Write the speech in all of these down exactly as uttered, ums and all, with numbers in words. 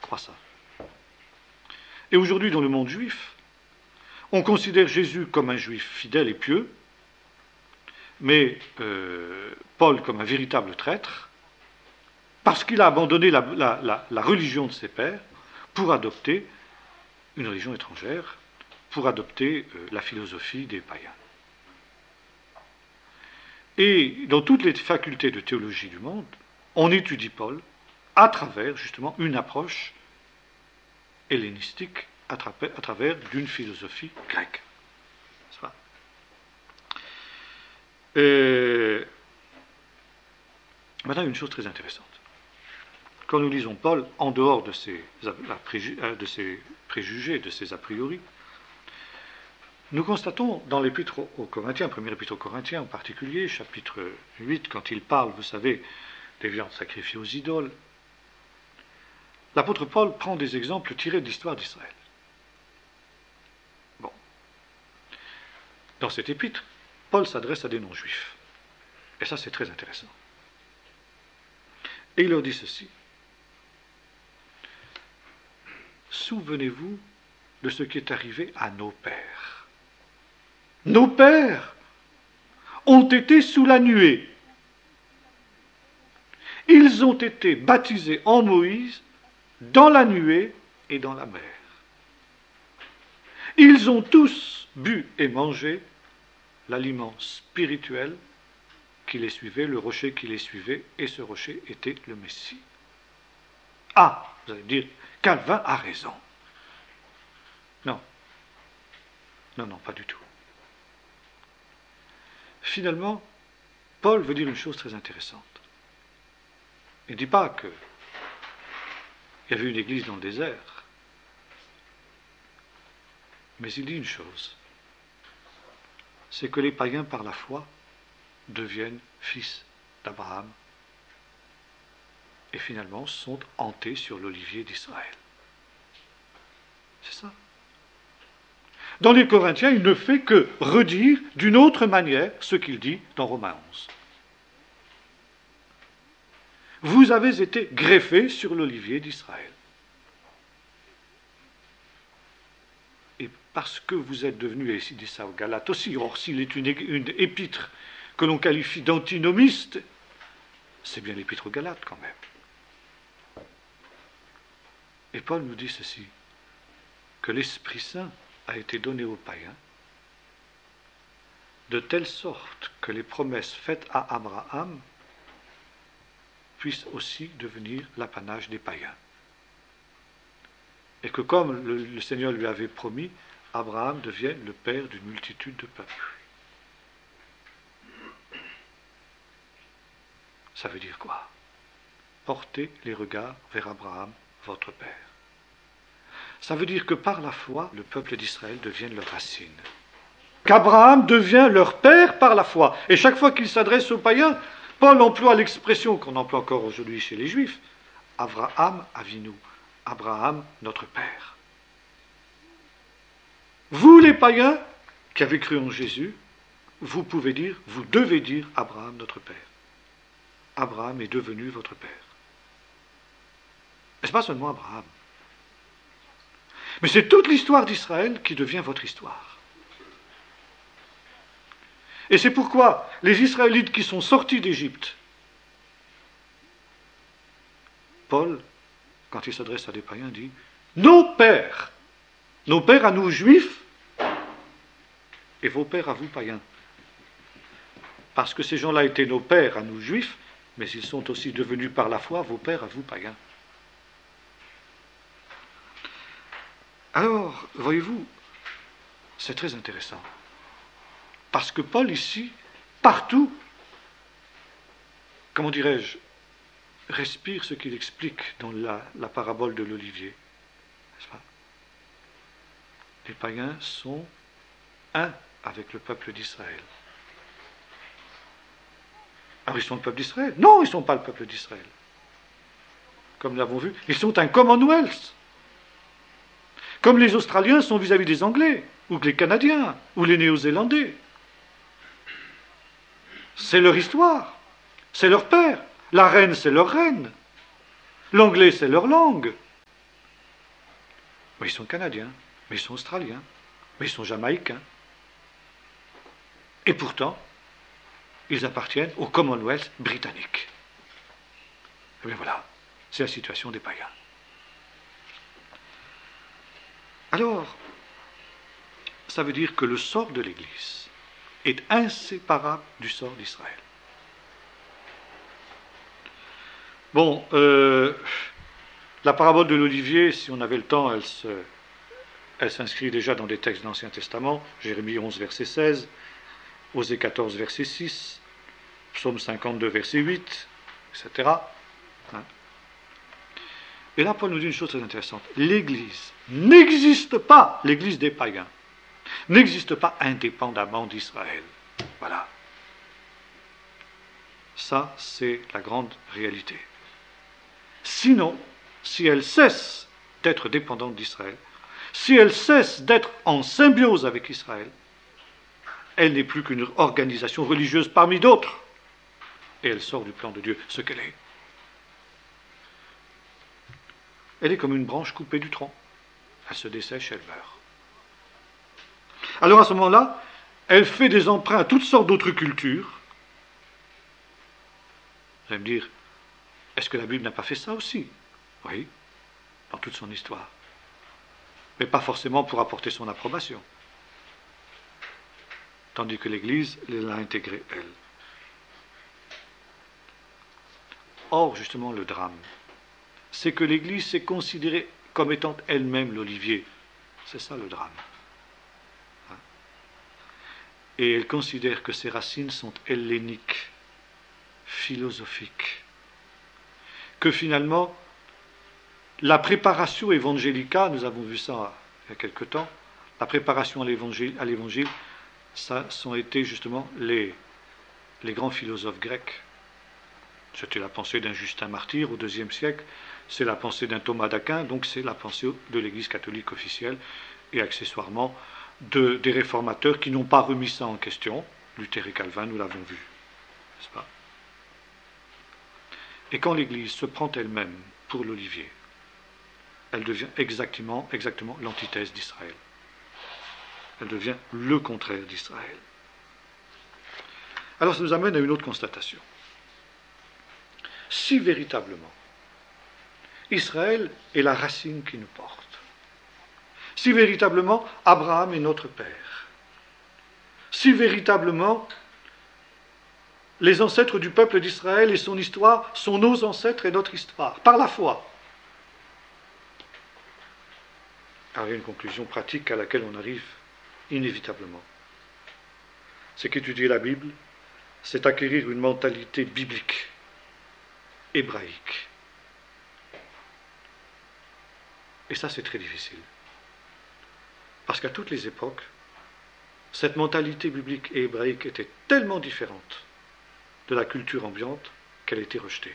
croient ça. Et aujourd'hui, dans le monde juif, on considère Jésus comme un juif fidèle et pieux, mais euh, Paul comme un véritable traître, parce qu'il a abandonné la, la, la, la religion de ses pères pour adopter une religion étrangère, pour adopter euh, la philosophie des païens. Et dans toutes les facultés de théologie du monde, on étudie Paul à travers justement une approche hellénistique, à travers, à travers d'une philosophie grecque. C'est ça. Et maintenant, une chose très intéressante. Quand nous lisons Paul, en dehors de ses, de ses préjugés, de ses a priori, nous constatons dans l'épître aux Corinthiens, premier épître aux Corinthiens en particulier, chapitre huit, quand il parle, vous savez, des viandes sacrifiées aux idoles, l'apôtre Paul prend des exemples tirés de l'histoire d'Israël. Bon. Dans cet épître, Paul s'adresse à des non-juifs. Et ça, c'est très intéressant. Et il leur dit ceci. Souvenez-vous de ce qui est arrivé à nos pères. Nos pères ont été sous la nuée. Ils ont été baptisés en Moïse dans la nuée et dans la mer. Ils ont tous bu et mangé l'aliment spirituel qui les suivait, le rocher qui les suivait, et ce rocher était le Messie. Ah, vous allez me dire, Calvin a raison. Non. Non, non, pas du tout. Finalement, Paul veut dire une chose très intéressante. Il ne dit pas qu'il y avait une église dans le désert, mais il dit une chose, c'est que les païens par la foi deviennent fils d'Abraham et finalement sont hantés sur l'olivier d'Israël. C'est ça. Dans les Corinthiens, il ne fait que redire d'une autre manière ce qu'il dit dans Romains onze. Vous avez été greffés sur l'olivier d'Israël. Et parce que vous êtes devenus, et il dit ça aux Galates aussi, or s'il est une, une épître que l'on qualifie d'antinomiste, c'est bien l'épître aux Galates quand même. Et Paul nous dit ceci, que l'Esprit Saint a été donné aux païens, de telle sorte que les promesses faites à Abraham puissent aussi devenir l'apanage des païens. Et que comme le, le Seigneur lui avait promis, Abraham devienne le père d'une multitude de peuples. Ça veut dire quoi? Portez les regards vers Abraham, votre père. Ça veut dire que par la foi, le peuple d'Israël devienne leur racine. Qu'Abraham devient leur père par la foi. Et chaque fois qu'il s'adresse aux païens, Paul emploie l'expression qu'on emploie encore aujourd'hui chez les Juifs, Abraham Avinu, Abraham notre père. Vous les païens qui avez cru en Jésus, vous pouvez dire, vous devez dire Abraham notre père. Abraham est devenu votre père. Et ce n'est pas seulement Abraham. Mais c'est toute l'histoire d'Israël qui devient votre histoire. Et c'est pourquoi les Israélites qui sont sortis d'Égypte, Paul, quand il s'adresse à des païens, dit « Nos pères, nos pères à nous juifs, et vos pères à vous païens. » Parce que ces gens-là étaient nos pères à nous juifs, mais ils sont aussi devenus par la foi vos pères à vous païens. Alors, voyez-vous, c'est très intéressant. Parce que Paul, ici, partout, comment dirais-je, respire ce qu'il explique dans la, la parabole de l'olivier. N'est-ce pas? Les païens sont un avec le peuple d'Israël. Alors, ils sont le peuple d'Israël? Non, ils ne sont pas le peuple d'Israël. Comme nous l'avons vu, ils sont un Commonwealth. Comme les Australiens sont vis-à-vis des Anglais, ou que les Canadiens, ou les Néo-Zélandais. C'est leur histoire, c'est leur père. La reine, c'est leur reine. L'anglais, c'est leur langue. Mais ils sont canadiens, mais ils sont australiens, mais ils sont jamaïcains. Et pourtant, ils appartiennent au Commonwealth britannique. Et bien voilà, c'est la situation des païens. Alors, ça veut dire que le sort de l'Église est inséparable du sort d'Israël. Bon, euh, la parabole de l'Olivier, si on avait le temps, elle, se, elle s'inscrit déjà dans des textes de l'Ancien Testament, Jérémie onze, verset seize, Osée quatorze, verset six, Psaume cinquante-deux, verset huit, et cetera. Hein. Et là, Paul nous dit une chose très intéressante. L'Église n'existe pas, l'Église des païens, n'existe pas indépendamment d'Israël. Voilà. Ça, c'est la grande réalité. Sinon, si elle cesse d'être dépendante d'Israël, si elle cesse d'être en symbiose avec Israël, elle n'est plus qu'une organisation religieuse parmi d'autres. Et elle sort du plan de Dieu, ce qu'elle est. Elle est comme une branche coupée du tronc. Elle se dessèche, elle meurt. Alors à ce moment-là, elle fait des emprunts à toutes sortes d'autres cultures. Vous allez me dire, est-ce que la Bible n'a pas fait ça aussi? Oui, dans toute son histoire. Mais pas forcément pour apporter son approbation. Tandis que l'Église l'a intégrée, elle. Or, justement, le drame, c'est que l'Église s'est considérée comme étant elle-même l'olivier. C'est ça le drame. Hein? Et elle considère que ses racines sont helléniques, philosophiques. Que finalement, la préparation évangélica, nous avons vu ça il y a quelque temps, la préparation à l'évangile, à l'évangile, ça sont été justement les, les grands philosophes grecs. C'était la pensée d'un Justin Martyr au deuxième siècle, c'est la pensée d'un Thomas d'Aquin, donc c'est la pensée de l'Église catholique officielle, et accessoirement de, des réformateurs qui n'ont pas remis ça en question. Luther et Calvin, nous l'avons vu, n'est-ce pas? Et quand l'Église se prend elle-même pour l'olivier, elle devient exactement, exactement l'antithèse d'Israël. Elle devient le contraire d'Israël. Alors ça nous amène à une autre constatation. Si véritablement Israël est la racine qui nous porte, si véritablement Abraham est notre père, si véritablement les ancêtres du peuple d'Israël et son histoire sont nos ancêtres et notre histoire, par la foi, alors il y a une conclusion pratique à laquelle on arrive inévitablement. C'est qu'étudier la Bible, c'est acquérir une mentalité biblique, hébraïque. Et ça, c'est très difficile. Parce qu'à toutes les époques, cette mentalité biblique et hébraïque était tellement différente de la culture ambiante qu'elle était rejetée.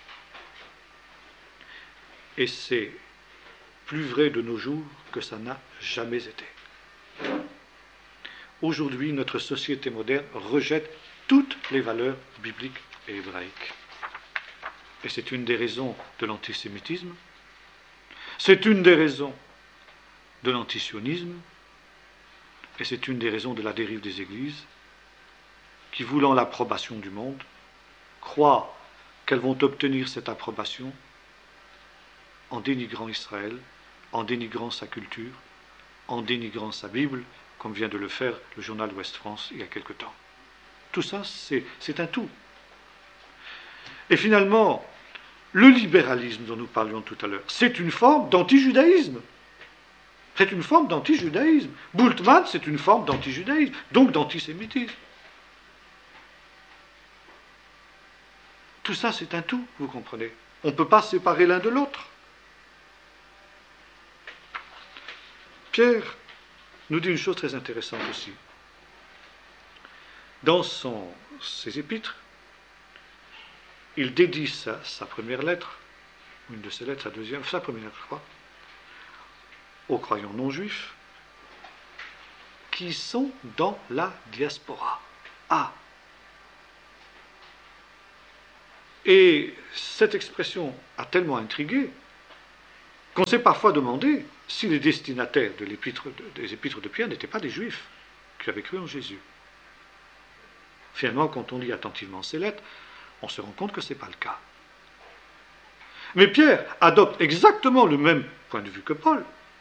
Et c'est plus vrai de nos jours que ça n'a jamais été. Aujourd'hui, notre société moderne rejette toutes les valeurs bibliques et hébraïques. Et c'est une des raisons de l'antisémitisme, c'est une des raisons de l'antisionisme, et c'est une des raisons de la dérive des églises, qui, voulant l'approbation du monde, croient qu'elles vont obtenir cette approbation en dénigrant Israël, en dénigrant sa culture, en dénigrant sa Bible, comme vient de le faire le journal Ouest France il y a quelque temps. Tout ça, c'est, c'est un tout. Et finalement, le libéralisme dont nous parlions tout à l'heure, c'est une forme d'antijudaïsme. C'est une forme d'antijudaïsme. Bultmann, c'est une forme d'antijudaïsme, donc d'antisémitisme. Tout ça, c'est un tout, vous comprenez. On ne peut pas séparer l'un de l'autre. Pierre nous dit une chose très intéressante aussi. Dans son, ses épîtres, il dédie sa, sa première lettre, une de ses lettres, sa deuxième, sa première lettre, je crois, aux croyants non juifs qui sont dans la diaspora. Ah! Et cette expression a tellement intrigué qu'on s'est parfois demandé si les destinataires de l'épître de, des épîtres de Pierre n'étaient pas des Juifs qui avaient cru en Jésus. Finalement, quand on lit attentivement ces lettres, on se rend compte que ce n'est pas le cas. Mais Pierre adopte exactement le même point de vue que Paul.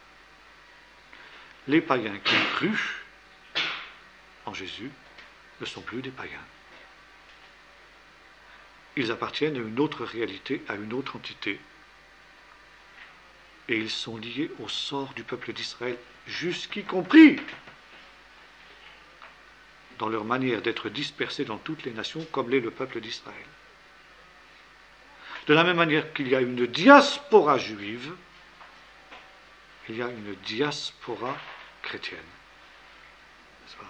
Les païens qui ont cru en Jésus ne sont plus des païens. Ils appartiennent à une autre réalité, à une autre entité. Et ils sont liés au sort du peuple d'Israël, jusqu'y compris dans leur manière d'être dispersés dans toutes les nations, comme l'est le peuple d'Israël. De la même manière qu'il y a une diaspora juive, il y a une diaspora chrétienne. N'est-ce pas ?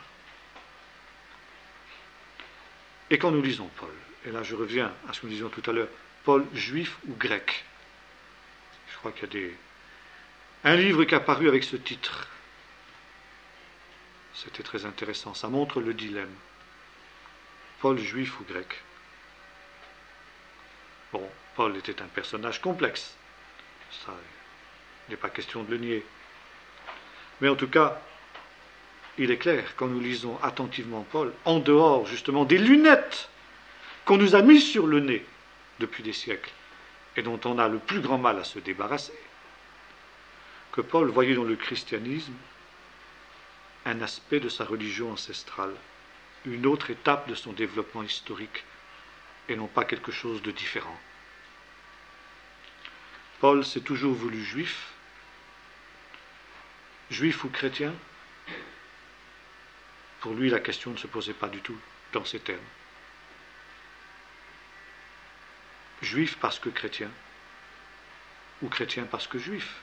Et quand nous lisons Paul, et là je reviens à ce que nous disions tout à l'heure, Paul juif ou grec. Je crois qu'il y a des... un livre qui est apparu avec ce titre. C'était très intéressant, ça montre le dilemme. Paul juif ou grec. Bon, Paul était un personnage complexe. Ça, il n'est pas question de le nier. Mais en tout cas, il est clair, quand nous lisons attentivement Paul, en dehors justement des lunettes qu'on nous a mises sur le nez depuis des siècles, et dont on a le plus grand mal à se débarrasser, que Paul voyait dans le christianisme un aspect de sa religion ancestrale, une autre étape de son développement historique, et non pas quelque chose de différent. Paul s'est toujours voulu juif, juif ou chrétien. Pour lui, la question ne se posait pas du tout dans ces termes. Juif parce que chrétien, ou chrétien parce que juif.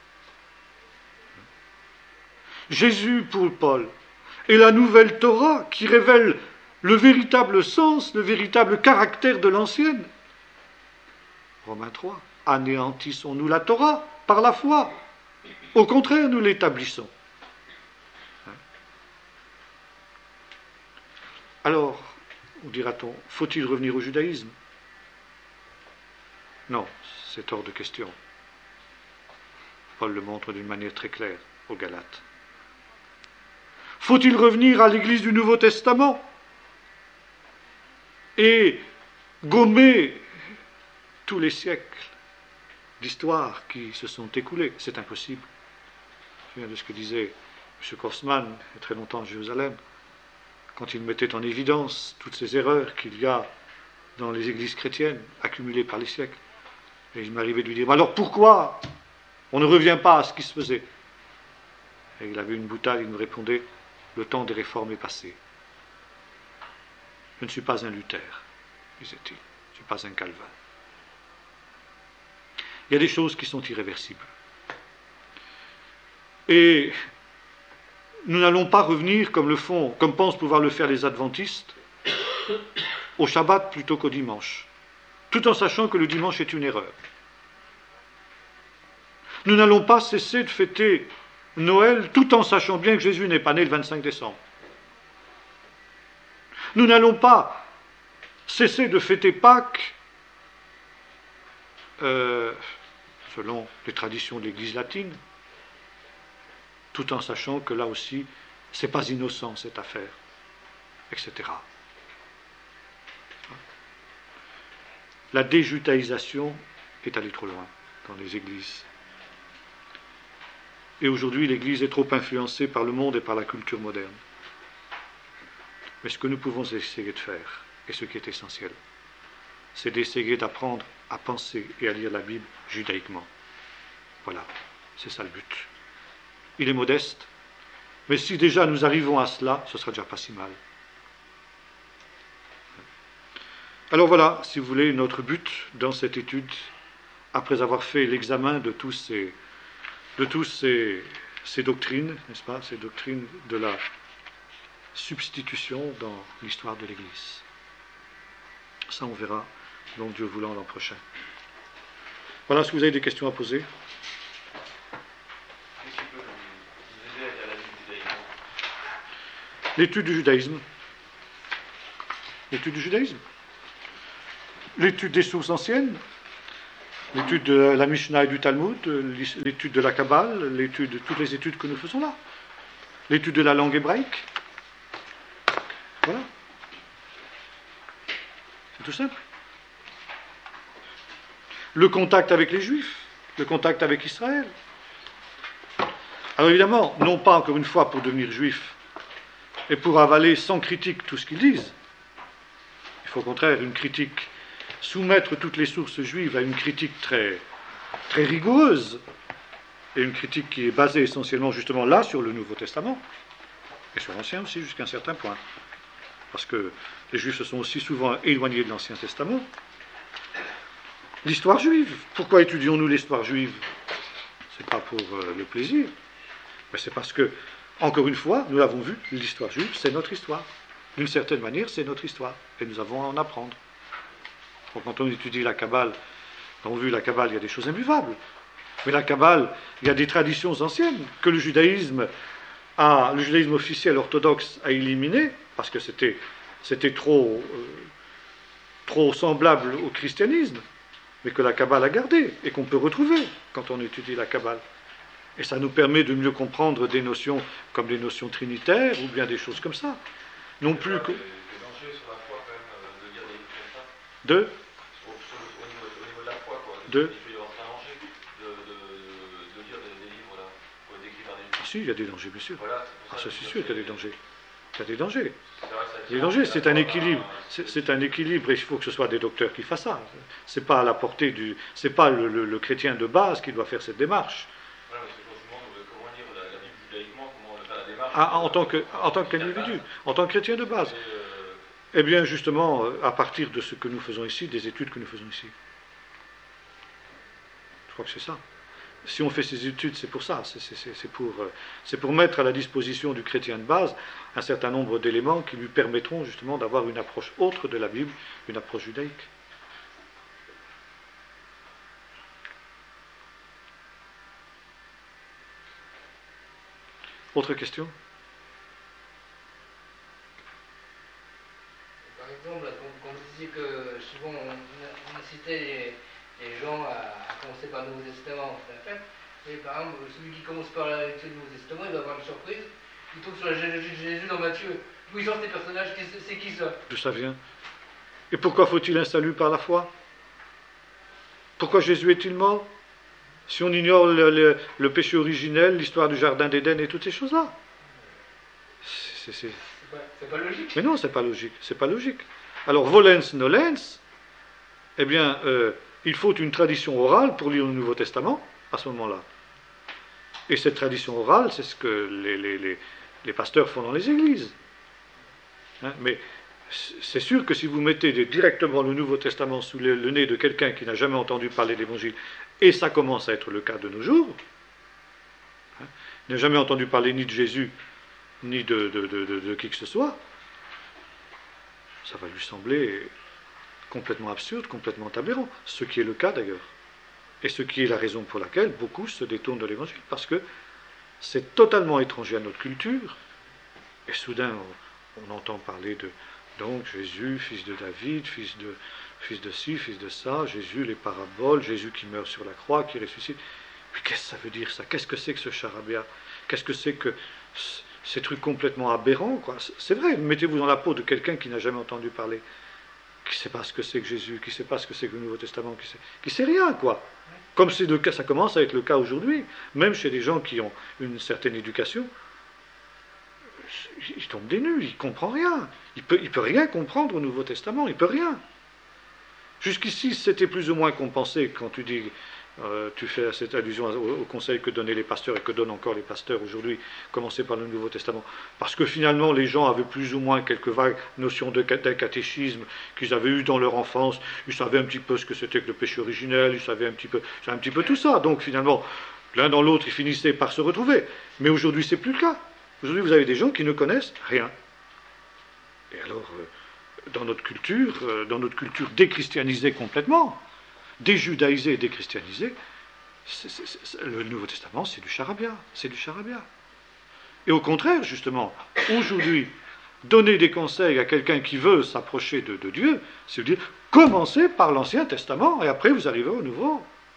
Jésus pour Paul est la nouvelle Torah qui révèle le véritable sens, le véritable caractère de l'ancienne. Romains trois. Anéantissons-nous la Torah par la foi? Au contraire, nous l'établissons. Alors, dira-t-on, faut-il revenir au judaïsme? Non, c'est hors de question. Paul le montre d'une manière très claire aux Galates. Faut-il revenir à l'Église du Nouveau Testament et gommer tous les siècles d'histoire qui se sont écoulés? C'est impossible. Je viens de ce que disait M. Korsman, il y a très longtemps à Jérusalem, quand il mettait en évidence toutes ces erreurs qu'il y a dans les églises chrétiennes, accumulées par les siècles. Et il m'arrivait de lui dire, alors pourquoi on ne revient pas à ce qui se faisait? Et il avait une boutade, il me répondait, le temps des réformes est passé. Je ne suis pas un Luther, disait-il, je ne suis pas un Calvin. Il y a des choses qui sont irréversibles. Et nous n'allons pas revenir comme le font, comme pensent pouvoir le faire les adventistes, au Shabbat plutôt qu'au dimanche, tout en sachant que le dimanche est une erreur. Nous n'allons pas cesser de fêter Noël tout en sachant bien que Jésus n'est pas né le vingt-cinq décembre. Nous n'allons pas cesser de fêter Pâques euh, selon les traditions de l'Église latine, tout en sachant que là aussi, ce n'est pas innocent cette affaire, et cetera. La déjudaïsation est allée trop loin dans les églises. Et aujourd'hui, l'Église est trop influencée par le monde et par la culture moderne. Mais ce que nous pouvons essayer de faire, et ce qui est essentiel, c'est d'essayer d'apprendre à penser et à lire la Bible judaïquement. Voilà, c'est ça le but. Il est modeste, mais si déjà nous arrivons à cela, ce sera déjà pas si mal. Alors voilà, si vous voulez, notre but dans cette étude, après avoir fait l'examen de tous ces, de tous ces, ces doctrines, n'est-ce pas, ces doctrines de la substitution dans l'histoire de l'Église. Ça, on verra, donc Dieu voulant, l'an prochain. Voilà, est-ce que vous avez des questions à poser? L'étude du judaïsme. L'étude du judaïsme. L'étude des sources anciennes. L'étude de la Mishnah et du Talmud, l'étude de la Kabbale, l'étude, toutes les études que nous faisons là. L'étude de la langue hébraïque. Voilà. C'est tout simple. Le contact avec les Juifs, le contact avec Israël. Alors évidemment, non pas encore une fois pour devenir juif et pour avaler sans critique tout ce qu'ils disent. Il faut au contraire une critique, soumettre toutes les sources juives à une critique très, très rigoureuse, et une critique qui est basée essentiellement justement là sur le Nouveau Testament, et sur l'Ancien aussi jusqu'à un certain point. Parce que les Juifs se sont aussi souvent éloignés de l'Ancien Testament. L'histoire juive. Pourquoi étudions-nous l'histoire juive? C'est pas pour euh, le plaisir, mais c'est parce que, encore une fois, nous l'avons vu, l'histoire juive, c'est notre histoire. D'une certaine manière, c'est notre histoire, et nous avons à en apprendre. Donc, quand on étudie la Kabbale, on a vu la Kabbale, il y a des choses imbuvables. Mais la Kabbale, il y a des traditions anciennes que le judaïsme, a, le judaïsme officiel orthodoxe a éliminé, parce que c'était, c'était trop, euh, trop semblable au christianisme, mais que la Kabbale a gardé, et qu'on peut retrouver quand on étudie la Kabbale. Et ça nous permet de mieux comprendre des notions comme des notions trinitaires, ou bien des choses comme ça. Non plus que... De De Ah si, il y a des dangers, bien sûr. Ah, ça c'est sûr qu'il y a des dangers. Il y a des dangers. Les dangers, c'est un équilibre. C'est, c'est un équilibre, et il faut que ce soit des docteurs qui fassent ça. C'est pas à la portée du... C'est pas le, le, le chrétien de base qui doit faire cette démarche. Ah, en tant que, en tant qu'individu, en tant que chrétien de base. Eh bien, justement, à partir de ce que nous faisons ici, des études que nous faisons ici. Je crois que c'est ça. Si on fait ces études, c'est pour ça. C'est, c'est, c'est, pour, c'est pour mettre à la disposition du chrétien de base un certain nombre d'éléments qui lui permettront justement d'avoir une approche autre de la Bible, une approche judaïque. Autre question? Par exemple, quand vous disiez que souvent on, on incitait les, les gens à, à commencer par le Nouveau Testament, c'est la fête, et par exemple, celui qui commence par la lecture du Nouveau Testament, il va avoir une surprise, il tombe sur la généalogie de Jésus dans Matthieu. D'où ils sortent ces personnages, c'est qui ça? D'où ça vient? Et pourquoi faut-il un salut par la foi? Pourquoi Jésus est-il mort? Si on ignore le, le, le péché originel, l'histoire du jardin d'Éden et toutes ces choses-là. C'est, c'est, c'est... C'est, pas, c'est pas logique. Mais non, c'est pas logique. C'est pas logique. Alors, volens nolens, eh bien, euh, il faut une tradition orale pour lire le Nouveau Testament, à ce moment-là. Et cette tradition orale, c'est ce que les, les, les, les pasteurs font dans les églises. Hein, mais c'est sûr que si vous mettez directement le Nouveau Testament sous le, le nez de quelqu'un qui n'a jamais entendu parler de l'Évangile, et ça commence à être le cas de nos jours, hein, il n'a jamais entendu parler ni de Jésus, ni de, de, de, de, de qui que ce soit, ça va lui sembler complètement absurde, complètement aberrant, ce qui est le cas d'ailleurs. Et ce qui est la raison pour laquelle beaucoup se détournent de l'Évangile, parce que c'est totalement étranger à notre culture, et soudain on, on entend parler de donc Jésus, fils de David, fils de, fils de ci, fils de ça, Jésus, les paraboles, Jésus qui meurt sur la croix, qui ressuscite. Mais qu'est-ce que ça veut dire ça? Qu'est-ce que c'est que ce charabia? Qu'est-ce que c'est que ces trucs complètement aberrants, quoi? C'est vrai, mettez-vous dans la peau de quelqu'un qui n'a jamais entendu parler, qui ne sait pas ce que c'est que Jésus, qui ne sait pas ce que c'est que le Nouveau Testament, qui sait, qui sait rien, quoi. Comme c'est le cas, ça commence à être le cas aujourd'hui, même chez des gens qui ont une certaine éducation. Il tombe des nues, il ne comprend rien. Il ne peut, il peut rien comprendre au Nouveau Testament, il ne peut rien. Jusqu'ici, c'était plus ou moins compensé quand tu dis, euh, tu fais cette allusion au, au conseil que donnaient les pasteurs et que donnent encore les pasteurs aujourd'hui, commencer par le Nouveau Testament. Parce que finalement, les gens avaient plus ou moins quelques vagues notions de, d'un catéchisme qu'ils avaient eu dans leur enfance. Ils savaient un petit peu ce que c'était que le péché originel, ils savaient un petit peu, un petit peu tout ça. Donc finalement, l'un dans l'autre, ils finissaient par se retrouver. Mais aujourd'hui, c'est plus le cas. Aujourd'hui, vous avez des gens qui ne connaissent rien. Et alors, euh, dans notre culture, euh, dans notre culture déchristianisée complètement, déjudaïsée et déchristianisée, c'est, c'est, c'est, le Nouveau Testament, c'est du charabia. C'est du charabia. Et au contraire, justement, aujourd'hui, donner des conseils à quelqu'un qui veut s'approcher de, de Dieu, c'est dire, commencez par l'Ancien Testament, et après vous arrivez au Nouveau.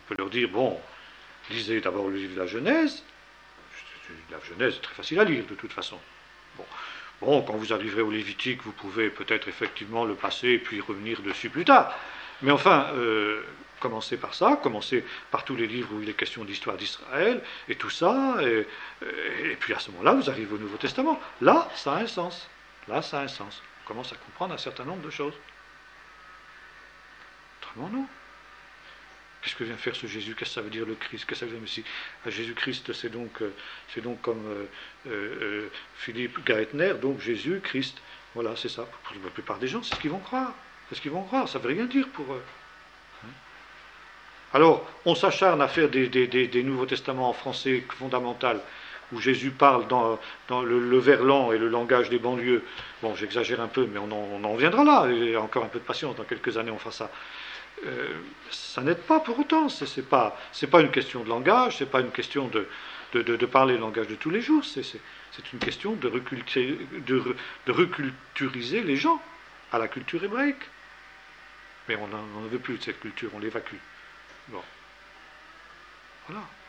On peut leur dire, bon, lisez d'abord le livre de la Genèse. La Genèse est très facile à lire, de toute façon. Bon, bon quand vous arriverez au Lévitique, vous pouvez peut-être effectivement le passer et puis revenir dessus plus tard. Mais enfin, euh, commencez par ça, commencez par tous les livres où il est question d'histoire d'Israël, et tout ça, et, et puis à ce moment-là, vous arrivez au Nouveau Testament. Là, ça a un sens. Là, ça a un sens. On commence à comprendre un certain nombre de choses. Autrement, non. Qu'est-ce que vient faire ce Jésus? Qu'est-ce que ça veut dire le Christ? Qu'est-ce que ça veut dire le Messie? Jésus-Christ, c'est donc, euh, c'est donc comme euh, euh, Philippe Gaetner, donc Jésus-Christ. Voilà, c'est ça. Pour la plupart des gens, c'est ce qu'ils vont croire. C'est ce qu'ils vont croire. Ça ne veut rien dire pour eux. Hein? Alors, on s'acharne à faire des, des, des, des Nouveaux Testaments en français fondamental, où Jésus parle dans, dans le, le verlan et le langage des banlieues. Bon, j'exagère un peu, mais on en, on en reviendra là. Il y a encore un peu de patience. Dans quelques années, on fera ça. Euh, ça n'aide pas pour autant, c'est, c'est pas, c'est pas une question de langage, c'est pas une question de, de, de, de parler le langage de tous les jours, c'est, c'est, c'est une question de, reculti- de, de reculturiser les gens à la culture hébraïque. Mais on n'en veut plus de cette culture, on l'évacue. Bon. Voilà.